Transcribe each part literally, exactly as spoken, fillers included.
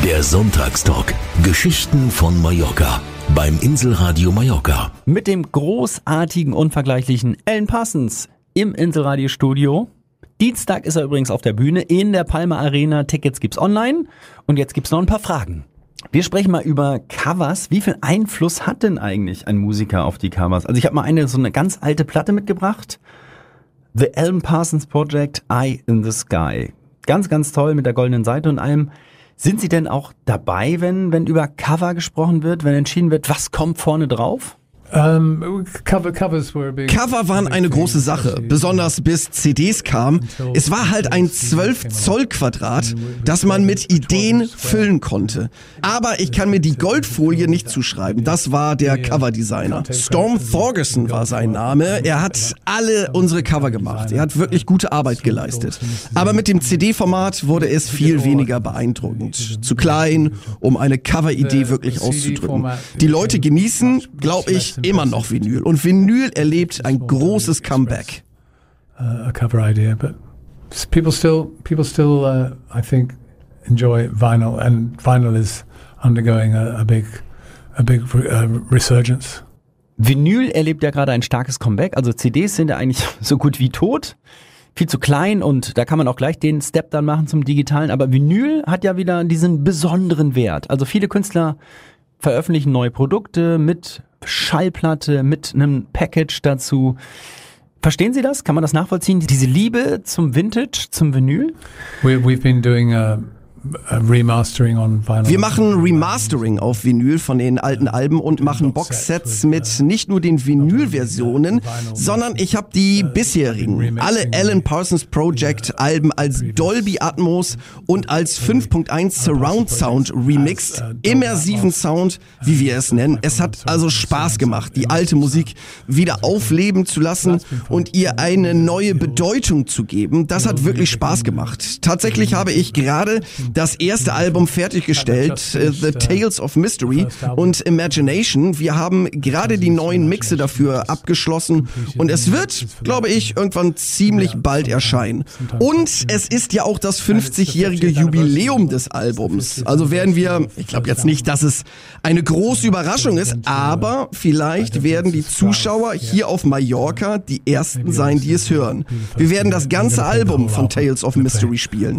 Der Sonntagstalk. Geschichten von Mallorca. Beim Inselradio Mallorca. Mit dem großartigen, unvergleichlichen Alan Parsons im Inselradio-Studio. Dienstag ist er übrigens auf der Bühne in der Palma Arena. Tickets gibt's online. Und jetzt gibt's noch ein paar Fragen. Wir sprechen mal über Covers. Wie viel Einfluss hat denn eigentlich ein Musiker auf die Covers? Also ich habe mal eine so eine ganz alte Platte mitgebracht. The Alan Parsons Project, Eye in the Sky. Ganz, ganz toll mit der goldenen Seite und allem. Sind Sie denn auch dabei, wenn, wenn über Cover gesprochen wird, wenn entschieden wird, was kommt vorne drauf? Um, cover, covers were a big, Cover waren eine große Sache, besonders bis C Ds kamen. Es war halt ein zwölf Zoll Quadrat, das man mit Ideen füllen konnte. Aber ich kann mir die Goldfolie nicht zuschreiben, das war der Coverdesigner. Storm Thorgerson war sein Name, er hat alle unsere Cover gemacht, er hat wirklich gute Arbeit geleistet. Aber mit dem C D-Format wurde es viel weniger beeindruckend. Zu klein, um eine Cover-Idee wirklich auszudrücken. Die Leute genießen, glaube ich, immer noch Vinyl. Und Vinyl erlebt ein großes Comeback. Uh, a cover idea, but people still, people still, uh, I think, enjoy vinyl, and vinyl is undergoing a, a big, a big uh, resurgence. Vinyl erlebt ja gerade ein starkes Comeback. Also C Ds sind ja eigentlich so gut wie tot. Viel zu klein und da kann man auch gleich den Step dann machen zum Digitalen. Aber Vinyl hat ja wieder diesen besonderen Wert. Also viele Künstler veröffentlichen neue Produkte mit Schallplatte, mit einem Package dazu. Verstehen Sie das? Kann man das nachvollziehen? Diese Liebe zum Vintage, zum Vinyl? We, we've been doing a Remastering on vinyl. Wir machen Remastering auf Vinyl von den alten Alben und machen Boxsets mit nicht nur den Vinyl-Versionen, sondern ich habe die bisherigen, alle Alan Parsons Project Alben als Dolby Atmos und als fünf Punkt eins Surround Sound remixed, immersiven Sound, wie wir es nennen. Es hat also Spaß gemacht, die alte Musik wieder aufleben zu lassen und ihr eine neue Bedeutung zu geben. Das hat wirklich Spaß gemacht. Tatsächlich habe ich gerade das erste Album fertiggestellt, The Tales of Mystery und Imagination. Wir haben gerade die neuen Mixe dafür abgeschlossen und es wird, glaube ich, irgendwann ziemlich bald erscheinen. Und es ist ja auch das fünfzigjährige Jubiläum des Albums. Also werden wir, ich glaube jetzt nicht, dass es eine große Überraschung ist, aber vielleicht werden die Zuschauer hier auf Mallorca die ersten sein, die es hören. Wir werden das ganze Album von Tales of Mystery spielen.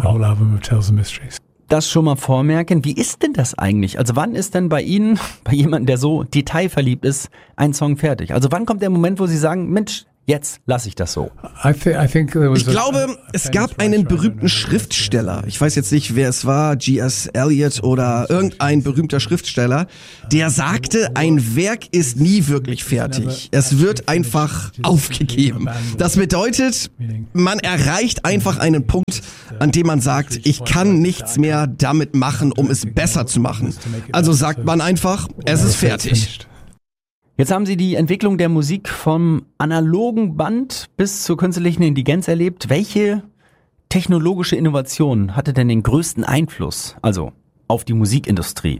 Das schon mal vormerken. Wie ist denn das eigentlich? Also wann ist denn bei Ihnen, bei jemandem, der so detailverliebt ist, ein Song fertig? Also wann kommt der Moment, wo Sie sagen, Mensch, jetzt lasse ich das so? Ich glaube, es gab einen berühmten Schriftsteller, ich weiß jetzt nicht, wer es war, G S Eliot oder irgendein berühmter Schriftsteller, der sagte, ein Werk ist nie wirklich fertig. Es wird einfach aufgegeben. Das bedeutet, man erreicht einfach einen Punkt, an dem man sagt, ich kann nichts mehr damit machen, um es besser zu machen. Also sagt man einfach, es ist fertig. Jetzt haben Sie die Entwicklung der Musik vom analogen Band bis zur künstlichen Intelligenz erlebt. Welche technologische Innovation hatte denn den größten Einfluss, also auf die Musikindustrie?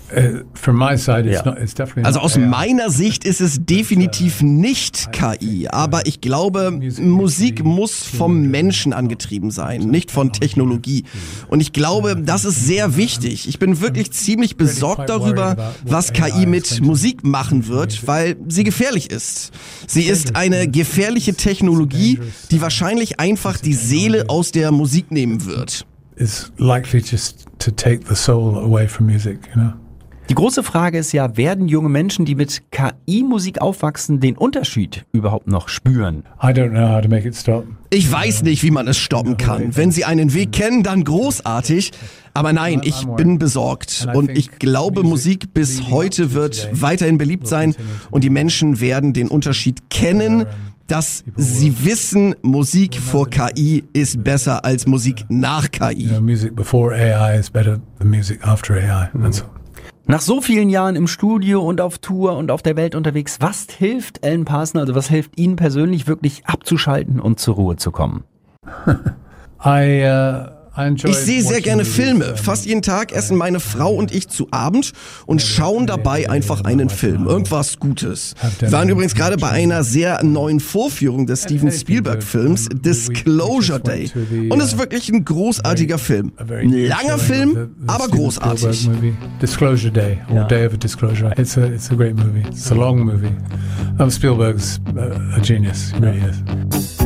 Also aus meiner Sicht ist es definitiv nicht K I, aber ich glaube, Musik muss vom Menschen angetrieben sein, nicht von Technologie. Und ich glaube, das ist sehr wichtig. Ich bin wirklich ziemlich besorgt darüber, was K I mit Musik machen wird, weil sie gefährlich ist. Sie ist eine gefährliche Technologie, die wahrscheinlich einfach die Seele aus der Musik nehmen wird. It's likely just to take the soul away from music, you know? Die große Frage ist ja, werden junge Menschen, die mit K I-Musik aufwachsen, den Unterschied überhaupt noch spüren? I don't know how to make it stop. Ich weiß nicht, wie man es stoppen kann. Wenn Sie einen Weg kennen, dann großartig. Aber nein, ich bin besorgt. Und ich glaube, Musik bis heute wird weiterhin beliebt sein. Und die Menschen werden den Unterschied kennen, dass sie wissen, Musik vor K I ist besser als Musik nach K I. You know, music before A I is better than music after A I. That's all. Nach so vielen Jahren im Studio und auf Tour und auf der Welt unterwegs, was hilft Alan Parsons, also was hilft Ihnen persönlich wirklich abzuschalten und zur Ruhe zu kommen? I, uh Ich sehe sehr gerne Filme. Fast jeden Tag essen meine Frau und ich zu Abend und schauen dabei einfach einen Film. Irgendwas Gutes. Wir waren übrigens gerade bei einer sehr neuen Vorführung des Steven Spielberg-Films Disclosure Day. Und es ist wirklich ein großartiger Film. Ein langer Film, aber großartig. Disclosure Day, or Day of a Disclosure. It's a, it's a great movie. It's a long movie. Um, Spielberg's a, a genius, he really is.